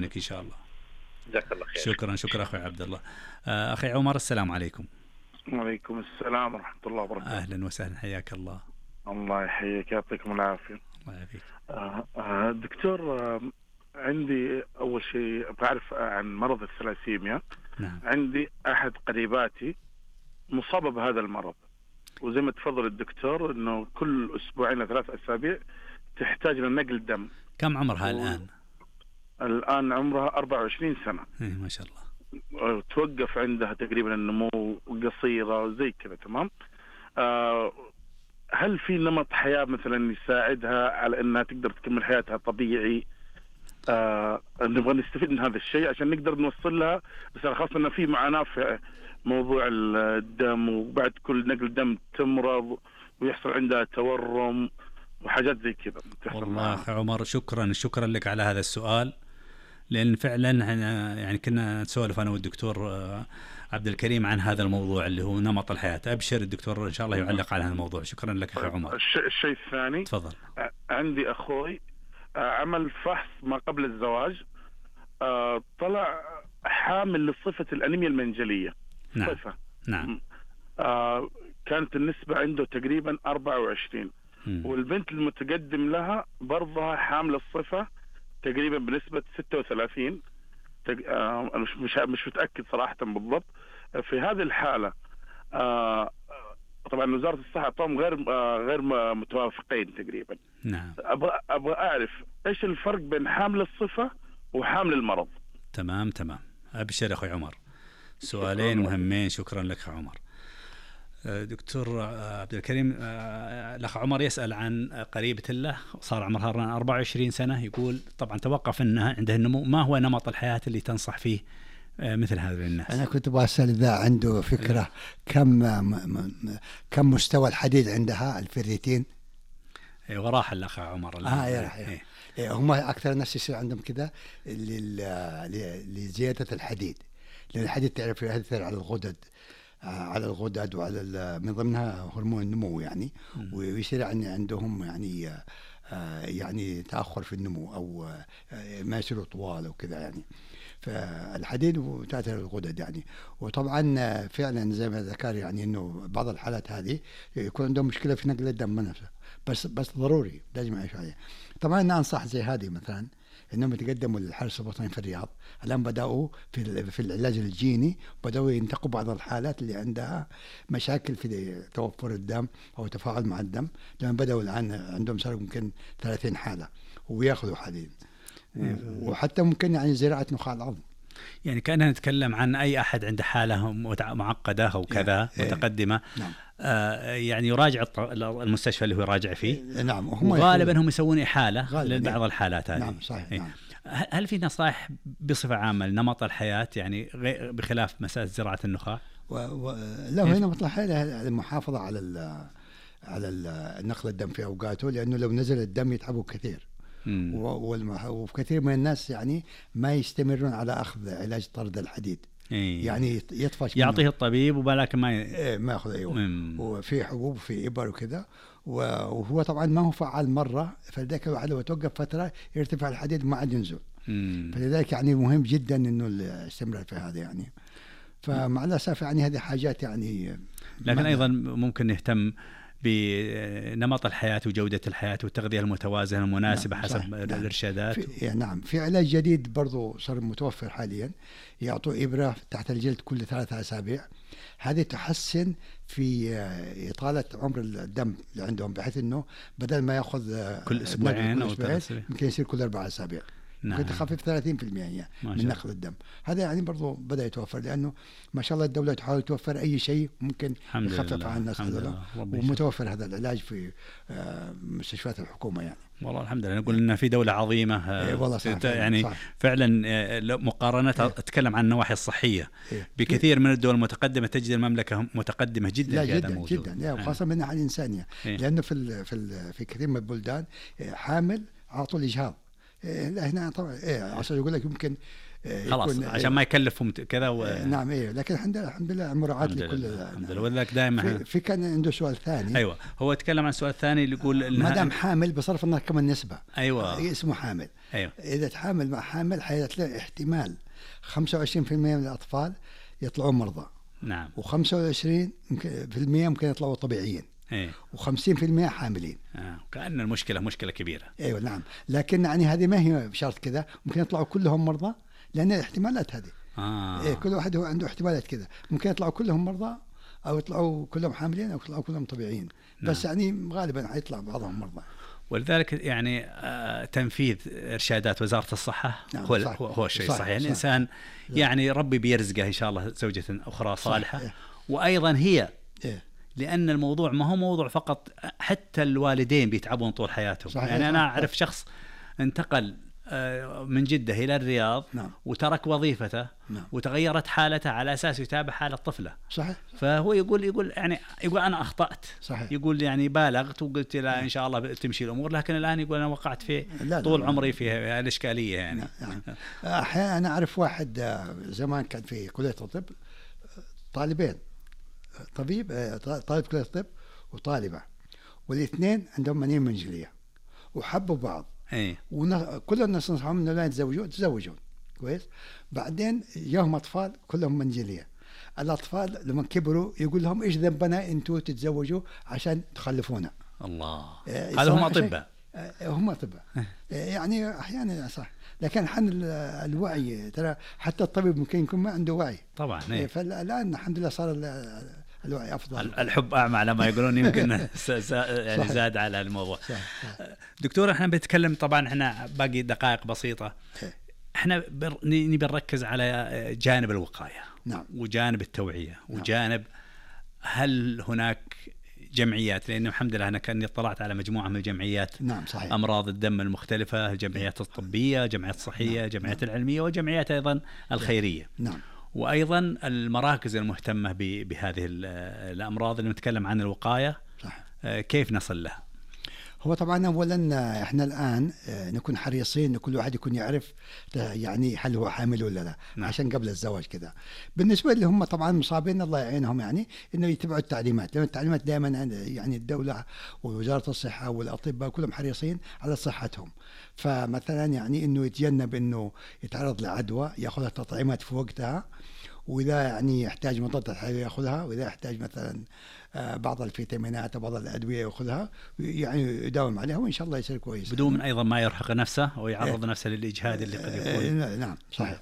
بعونك إن شاء الله. جزاك الله خير. شكرا أخوي عبد الله. أخي عمر، السلام عليكم. وعليكم السلام ورحمة الله وبركاته. أهلا وسهلا، حياك الله. الله يحييك، يعطيكم العافية. الله يعافيك. دكتور، عندي أول شيء بعرف عن مرض الثلاسيميا. نعم. عندي أحد قريباتي مصابة بهذا المرض، وزي ما تفضل الدكتور أنه كل أسبوعين ل 3 أسابيع تحتاج لنقل دم. كم عمرها الآن؟ الآن عمرها 24 سنة. ما شاء الله. توقف عندها تقريبا النمو قصيرة زي كذا. تمام. هل في نمط حياة مثلا يساعدها على أنها تقدر تكمل حياتها طبيعي؟ نبغى نستفيد من هذا الشيء عشان نقدر نوصل لها، بس خاصة أن في معاناة في موضوع الدم، وبعد كل نقل دم تمرض ويحصل عندها تورم وحاجات زي كذا. والله أخي عمر، شكرا لك على هذا السؤال، لأن فعلا يعني كنا نسولف أنا والدكتور عبد الكريم عن هذا الموضوع اللي هو نمط الحياة. أبشر الدكتور إن شاء الله يعلق على هذا الموضوع. شكرا لك أخي عمر. الشيء الثاني، تفضل. عندي أخوي عمل فحص ما قبل الزواج، طلع حامل لصفة الأنيميا المنجلية. نعم. صفة. نعم. كانت النسبة عنده تقريبا 24، والبنت المتقدم لها برضها حامل الصفة تقريبا بنسبة 36. مش متأكد صراحة بالضبط. في هذه الحالة طبعا وزارة الصحة طبعا غير متوافقين تقريبا. نعم. أبغى أعرف إيش الفرق بين حامل الصفة وحامل المرض. تمام. أبشر أخي عمر، سؤالين مهمين. شكرا لك أخي عمر. دكتور عبد الكريم، الأخ عمر يسأل عن قريبة له صار عمرها 24 سنة، يقول طبعا توقف أنها عندها النمو، ما هو نمط الحياة اللي تنصح فيه مثل هذا الناس؟ أنا كنت بسأل إذا عنده فكرة كم مستوى الحديد عندها الفيريتين. وراح الأخ عمر. هم أكثر الناس يصير عندهم كذا لزيادة الحديد، لأن الحديد تعرف يأثر على الغدد وعلى من ضمنها هرمون النمو يعني. ويصير عندهم يعني تأخر في النمو أو ما يصيروا طوال وكذا يعني. فالحديد تأثر الغدد يعني. وطبعا فعلا زي ما ذكر يعني انه بعض الحالات هذه يكون عندهم مشكلة في نقل الدم نفسه، بس ضروري لازم يعيش عليه. طبعا أنا أنصح زي هذه مثلا انهم يتقدموا للحرس الوطني في الرياض. الان بداوا في العلاج الجيني، بداوا ينتقوا بعض الحالات اللي عندها مشاكل في توفر الدم او تفاعل مع الدم، لما بداوا الان عندهم صار ممكن 30 حاله وياخذوا حديد. وحتى ممكن يعني زراعه نخاع العظم. يعني كأننا نتكلم عن أي أحد عنده حالة معقدة أو كذا متقدمة. نعم. يعني يراجع المستشفى اللي هو يراجع فيه. نعم. وغالبا هم يسوون إحالة لبعض الحالات هذه. نعم صحيح. نعم. هل في نصائح بصفة عامة لنمط الحياة يعني بخلاف مسألة زراعة النخاع؟ لا، هنا نمط الحياة المحافظة على نقل الدم في أوقاته، لأنه لو نزل الدم يتعبوا كثير. وكثير من الناس يعني ما يستمرون على أخذ علاج طرد الحديد. يعني يطفش يعطيه الطبيب ولكن ما ياخذ. أيوه. وفي حبوب في إبر وكذا، وهو طبعا ما هو فعال مرة، فلذلك الواحد لو توقف فترة يرتفع الحديد ما عاد ينزل. فلذلك يعني مهم جدا إنه الاستمرار في هذا يعني. فمع الأسف يعني هذه حاجات يعني. لكن أيضا ممكن نهتم بنمط الحياة وجودة الحياة والتغذية المتوازنة المناسبة. نعم. حسب الإرشادات. نعم. في علاج جديد برضو صار متوفر حاليا، يعطوا إبرة تحت الجلد كل 3 أسابيع. هذه تحسن في إطالة عمر الدم اللي عندهم، بحيث إنه بدل ما يأخذ كل أسبوعين أو 3 أسابيع ممكن يصير كل 4 أسابيع. نعم. ممكن تخفف 30% من نقل الدم. هذا يعني برضو بدأ يتوفر، لأنه ما شاء الله الدولة تحاول توفر أي شيء ممكن يخفف عن الناس هذول، ومتوفر هذا العلاج في مستشفيات الحكومة يعني. والله الحمد لله، نقول إن في دولة عظيمة. والله صحيح. يعني صحيح. فعلا مقارنة أتكلم عن النواحي الصحية بكثير من الدول المتقدمة تجد المملكة متقدمة جدا. لا جدا وخاصة من الناحية الإنسانية. لأنه في كثير من البلدان حامل عطوا الإجهاض لا هنا طبعا عشان يقول لك يمكن خلاص عشان ما يكلفهم كذا نعم لكن الحمد لله مراعاة لكل الحمد لله. ولذلك دائما في كان عنده سؤال ثاني. ايوه هو يتكلم عن السؤال الثاني اللي يقول ما دام حامل بصرف النظر كمان نسبة. ايوه اسمه حامل. ايوه اذا تحامل مع حامل حيطلع احتمال 25% من الاطفال يطلعون مرضى. نعم. و25% ممكن يطلعوا طبيعيين. ايه. و50% حاملين. كأن المشكلة مشكلة كبيرة. ايوه نعم. لكن يعني هذه ما هي بشرط كذا، ممكن يطلعوا كلهم مرضى لان الاحتمالات هذه. كل واحد هو عنده احتمالات كذا، ممكن يطلعوا كلهم مرضى او يطلعوا كلهم حاملين او يطلعوا كلهم طبيعيين. نعم. بس يعني غالبا حيطلع بعضهم مرضى. ولذلك يعني تنفيذ إرشادات وزارة الصحة نعم هو الشيء الصحيح. الإنسان يعني ربي بيرزقه إن شاء الله زوجة أخرى صالحة. وأيضا هي لأن الموضوع ما هو موضوع فقط، حتى الوالدين بيتعبون طول حياتهم. صحيح. يعني أنا أعرف شخص انتقل من جدة إلى الرياض. نعم. وترك وظيفته. نعم. وتغيرت حالته على أساس يتابع حالة طفله. صحيح. فهو يقول أنا أخطأت. صحيح. يقول يعني بالغت وقلت لا إن شاء الله تمشي الأمور، لكن الآن يقول أنا وقعت في طول عمري في الإشكالية يعني. نعم. أحيانا أنا أعرف واحد زمان كان في كلية الطب طالبين، طالب كلية الطب وطالبة، والاثنين عندهم منين منجلية وحبوا بعض. وكل الناس نصحهم انه لا يتزوجون كويس. بعدين جاهم اطفال كلهم منجليه. الاطفال لما كبروا يقول لهم ايش ذنبنا انتوا تتزوجوا عشان تخلفونا. الله. هذا هم اطباء. هم اطباء. يعني احيانا صح، لكن حن الوعي ترى حتى الطبيب ممكن يكون ما عنده وعي طبعا. فالان الحمد لله صار الوعي افضل. الحب اعمى على ما يقولون. يمكن يعني زاد على الموضوع. صح. دكتور احنا بنتكلم طبعا، احنا باقي دقائق بسيطه. احنا نبي نركز على جانب الوقايه. نعم. وجانب التوعيه. وجانب هل هناك جمعيات، لأنه الحمد لله أنا كأني اطلعت على مجموعة من الجمعيات. نعم صحيح. أمراض الدم المختلفة، الجمعيات الطبية، جمعيات الصحية. نعم. جمعيات العلمية، وجمعيات أيضا الخيرية. نعم. وأيضا المراكز المهتمة بهذه الأمراض اللي نتكلم عن الوقاية. صح. كيف نصل لها؟ هو طبعا اولا احنا الان نكون حريصين ان كل واحد يكون يعرف يعني هل هو حامل ولا لا. نعم. عشان قبل الزواج كذا. بالنسبه اللي هم طبعا مصابين الله يعينهم يعني انه يتبعوا التعليمات، لان التعليمات دائما يعني الدوله ووزاره الصحه والاطباء كلهم حريصين على صحتهم. فمثلا يعني انه يتجنب انه يتعرض لعدوى، ياخذ التطعيمات في وقتها، واذا يعني يحتاج مضاد حيوي ياخذها، واذا يحتاج مثلا بعض الفيتامينات وبعض الادويه ياخذها، يعني يداوم عليها وان شاء الله يصير كويس. بدون ايضا ما يرهق نفسه ويعرض نفسه للاجهاد اللي قد يكون. نعم صحيح.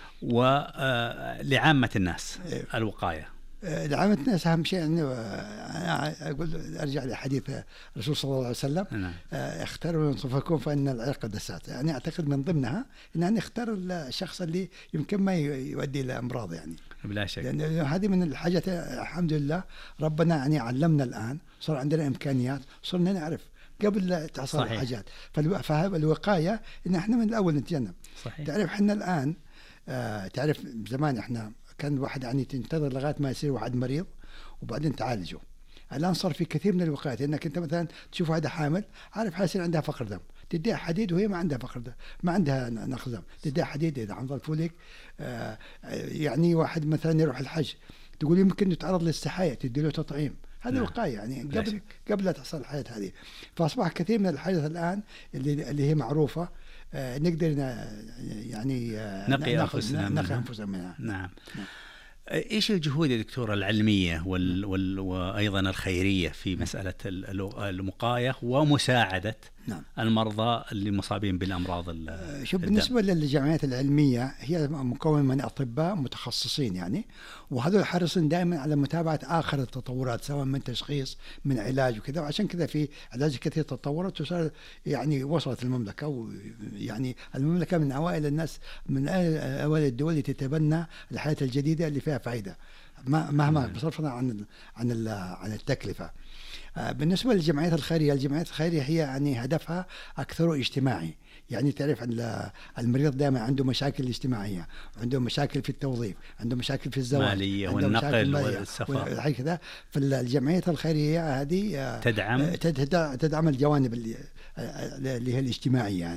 ولعامه الناس الوقايه. لعامة الناس أهم شيء أنه أنا أقول أرجع لحديث الرسول صلى الله عليه وسلم. نعم. اختاروا من صفكم فإن العرق دسات. يعني أعتقد من ضمنها أن نختار الشخص اللي يمكن ما يؤدي إلى أمراض يعني. بلا شك. لأن هذه من الحاجات الحمد لله ربنا يعني علمنا الآن، صار عندنا إمكانيات، صرنا نعرف قبل لا تحصل الحاجات. فالوقاية إن إحنا من الأول نتجنب. صحيح. تعرف إحنا الآن تعرف زمان إحنا كان الواحد يعني تنتظر لغاية ما يصير واحد مريض وبعدين تعالجه. الآن صار في كثير من الوقايات، إنك أنت مثلا تشوف واحدة حامل عارف حيصير عندها فقر دم، تديها حديد وهي ما عندها فقر دم، ما عندها نقص دم، تديها حديد إذا حنظل فوليك. يعني واحد مثلا يروح الحج تقول يمكن يتعرض للسحايا، تدي له تطعيم. هذه وقاية يعني قبل لا تحصل الحياة هذه. فأصبح كثير من الحاجات الآن اللي هي معروفة نقدر يعني نقي أنفسنا منها. نعم. إيش الجهود يا دكتور العلمية وأيضا الخيرية في مسألة الوقاية ومساعدة نعم. المرضى اللي مصابين بالأمراض شوف بالنسبة للجمعيات العلمية هي مكون من أطباء متخصصين يعني، وهذول حريصين دائما على متابعة آخر التطورات سواء من تشخيص من علاج وكذا. وعشان كذا في علاج كثير تطورت وصار يعني وصلت المملكة، ويعني المملكة من أوائل الناس من أوائل الدول اللي تتبنى الحياة الجديدة اللي فيها فائدة مهما بصرفنا عن التكلفة. بالنسبة للجمعيات الخيرية، الجمعيات الخيرية هي يعني هدفها أكثر اجتماعي. يعني تعرف أن المريض دائما عنده مشاكل اجتماعية، عنده مشاكل في التوظيف، عنده مشاكل في الزواج، مالية والنقل والسفر. كذا. فالجمعيات الخيرية هذه تدعم الجوانب اللي هي الاجتماعية هذه.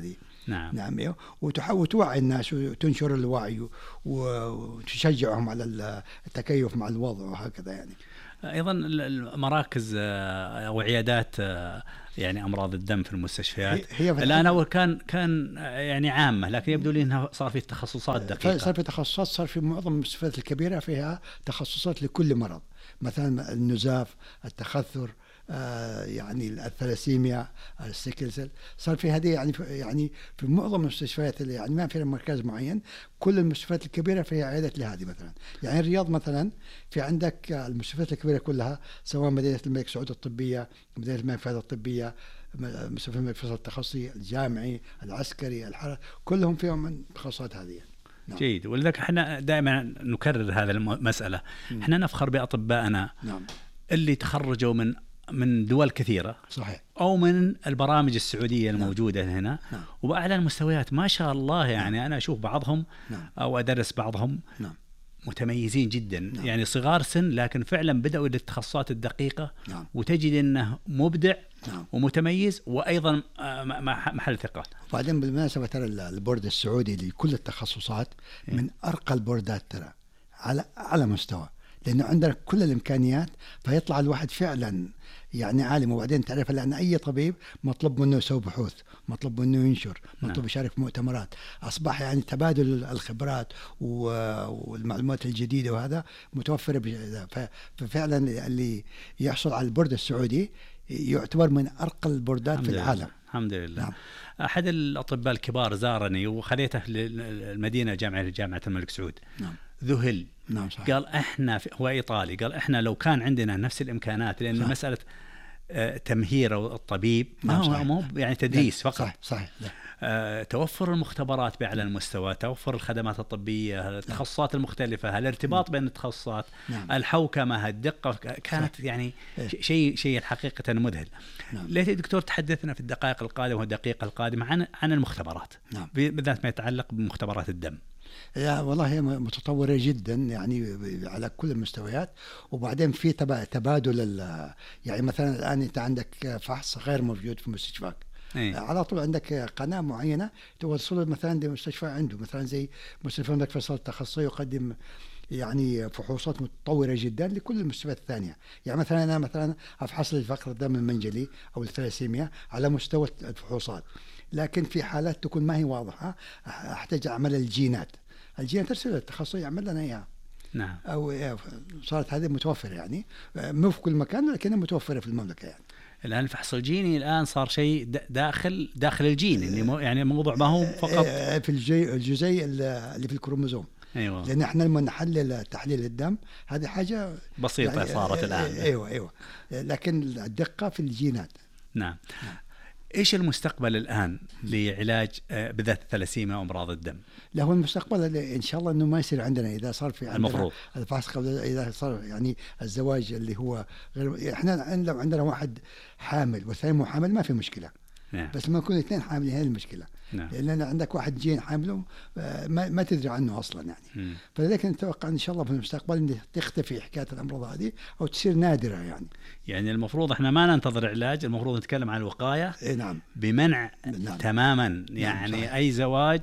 نعم. أيوه. وتوعي الناس وتنشر الوعي وتشجعهم على التكيف مع الوضع وهكذا يعني. أيضا المراكز أو عيادات يعني أمراض الدم في المستشفيات هي الآن أول كان يعني عامة، لكن يبدو لي أنها صار في تخصصات دقيقة. صار في تخصصات، صار في معظم المستشفيات الكبيرة فيها تخصصات لكل مرض، مثلا النزاف، التخثر، يعني الثلاسيميا، السيكل، صار في هذه يعني في معظم المستشفيات اللي يعني ما فيها مركز معين. كل المستشفيات الكبيرة فيها عيادات لهذه مثلا. يعني الرياض مثلا في عندك المستشفيات الكبيرة كلها، سواء مدينة الملك سعود الطبية، مدينة الملك فهد الطبية، مستشفى الملك فيصل التخصصي، الجامعي، العسكري، الحرس، كلهم فيهم من التخصصات هذه. نعم. جيد. ولذلك احنا دائما نكرر هذا المسألة. احنا نفخر بأطبائنا نعم. اللي تخرجوا من دول كثيرة، صحيح، أو من البرامج السعودية الموجودة هنا، نعم. وبأعلى المستويات ما شاء الله. يعني نعم. أنا أشوف بعضهم، نعم. أو أدرس بعضهم، نعم. متميزين جدا. نعم. يعني صغار سن لكن فعلا بدأوا للتخصصات الدقيقة. نعم. وتجد أنه مبدع. نعم. ومتميز، وأيضا محل ثقة. وبعدين بالمناسبة ترى البورد السعودي لكل التخصصات من أرقى البوردات ترى على مستوى، لأنه عندنا كل الإمكانيات، فيطلع الواحد فعلا يعني عالم. وبعدين تعرف لأن أي طبيب مطلوب منه يسوي بحوث، مطلوب منه ينشر، مطلوب يشارك في مؤتمرات. أصبح يعني تبادل الخبرات والمعلومات الجديدة وهذا متوفرة. ففعلا اللي يحصل على البورد السعودي يعتبر من أرقى البوردات في العالم. الحمد لله. نعم. أحد الأطباء الكبار زارني وخليته للمدينة جامعة الملك سعود. نعم. ذهل. نعم صحيح. قال إحنا هو إيطالي، قال إحنا لو كان عندنا نفس الإمكانات، لأن صح. مسألة تمهير الطبيب نعم ما هو يعني تدريس فقط. صحيح. توفر المختبرات بأعلى المستوى، توفر الخدمات الطبية، التخصصات المختلفة، الارتباط بين التخصصات، الحوكمة، الدقة، كانت يعني شيء حقيقة مذهل. ليت دكتور تحدثنا في الدقائق القادمة والدقيقة القادمة عن المختبرات، بالذات ما يتعلق بمختبرات الدم. يا والله هي متطورة جدا يعني على كل المستويات. وبعدين في تبادل يعني مثلا الآن أنت عندك فحص غير موجود في مستشفاك، على طول عندك قناة معينة توصله مثلا لمستشفى عنده، مثلا زي مستشفى الملك فيصل التخصصي يقدم يعني فحوصات متطورة جدا لكل المستشفيات الثانية. يعني مثلا أنا مثلا أفحص لي فقر الدم المنجلي أو الثلاسيميا على مستوى الفحوصات، لكن في حالات تكون ما هي واضحة أحتاج أعمل الجينات ترسل التخصصي يعمل لنا إياها. نعم. أو صارت هذه متوفرة يعني مو في كل مكان، لكنها متوفرة في المملكة يعني. الآن الفحص الجيني الآن صار شيء داخل الجين، يعني الموضوع ما هو فقط في الجزيء اللي في الكروموزوم. أيوة. لأن احنا لما نحلل تحليل الدم هذه حاجة بسيطة يعني صارت الآن. أيوة. لكن الدقة في الجينات. نعم. إيش المستقبل الآن لعلاج بالذات الثلاسيميا وأمراض الدم؟ له المستقبل إن شاء الله إنه ما يصير عندنا إذا صار في عندنا المفروض الفحص قبل، إذا صار يعني الزواج اللي هو غير، إحنا لو عندنا واحد حامل والثاني مو حامل ما في مشكلة. نعم. بس لما يكون اثنين حاملين هي المشكلة. نعم. لأن عندك واحد جين حامله ما تدري عنه أصلا يعني. فلذلك نتوقع إن شاء الله في المستقبل إن تختفي حكاية الأمراض هذه أو تصير نادرة يعني المفروض إحنا ما ننتظر علاج، المفروض نتكلم عن الوقاية. نعم. بمنع تماما يعني نعم. أي زواج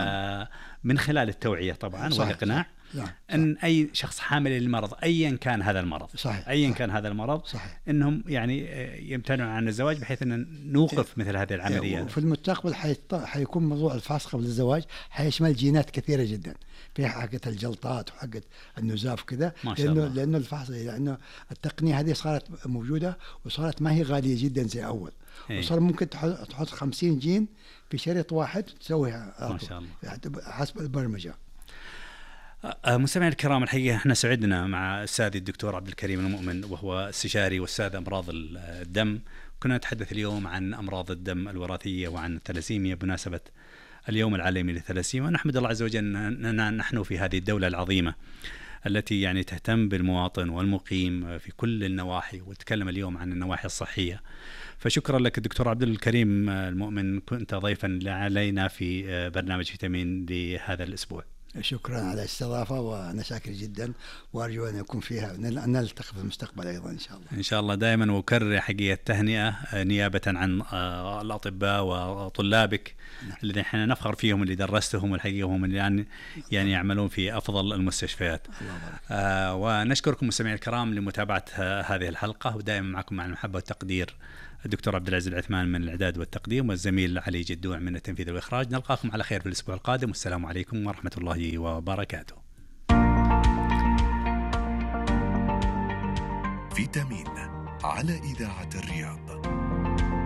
من خلال التوعية طبعا والإقناع أن أي شخص حامل للمرض أيا كان هذا المرض، كان هذا المرض، إنهم يعني يمتنعون عن الزواج بحيث أن نوقف مثل هذه العمليات. وفي المستقبل حيكون موضوع الفحص قبل الزواج حيشمل جينات كثيرة جدا، فيها حقة الجلطات وحقة النزاف كذا، لأنه الفحص، لأنه التقنية هذه صارت موجودة وصارت ما هي غالية جدا زي أول. وصار ممكن تحط 50 جين في شريط واحد تسويها ما شاء الله حسب البرمجة. مستمعينا الكرام، الحقيقة احنا سعدنا مع السادة الدكتور عبد الكريم المؤمن، وهو استشاري والسادة أمراض الدم. كنا نتحدث اليوم عن أمراض الدم الوراثية وعن الثلاسيميا بمناسبة اليوم العالمي للثلاسيميا. ونحمد الله عز وجل أننا نحن في هذه الدولة العظيمة التي يعني تهتم بالمواطن والمقيم في كل النواحي، وتكلم اليوم عن النواحي الصحية. فشكرا لك الدكتور عبد الكريم المؤمن، كنت ضيفا علينا في برنامج فيتامين لهذا الأسبوع. شكرا على الاستضافة، وأنا شاكر جدا، وأرجو أن يكون فيها نلتقي في المستقبل أيضا إن شاء الله. إن شاء الله دائما، وأكرر حقيقة التهنئة نيابة عن الأطباء وطلابك الذين احنا نفخر فيهم، اللي درستهم والحقيقة هم اللي يعني يعملون في أفضل المستشفيات. ونشكركم مستمعي الكرام لمتابعة هذه الحلقة، ودائما معكم مع المحبة والتقدير الدكتور عبد العزيز العثمان من الإعداد والتقديم، والزميل علي جدوع من التنفيذ والإخراج. نلقاكم على خير في الأسبوع القادم، والسلام عليكم ورحمة الله وبركاته. فيتامين على إذاعة الرياض.